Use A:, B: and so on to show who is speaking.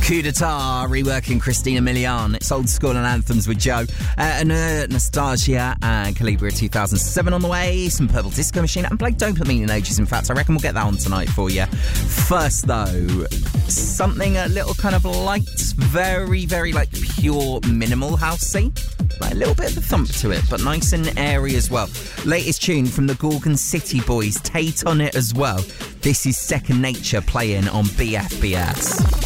A: Coup d'etat, reworking Christina Milian. It's Old School and Anthems with Joe. Nostalgia and Calibra 2007 on the way. Some Purple Disco Machine. I haven't played Dopamine in ages, in fact. I reckon we'll get that on tonight for you. First, though, something a little kind of light, very, very like pure minimal housey. Like a little bit of a thump to it, but nice and airy as well. Latest tune from the Gorgon City Boys. Tate on it as well. This is Second Nature playing on BFBS.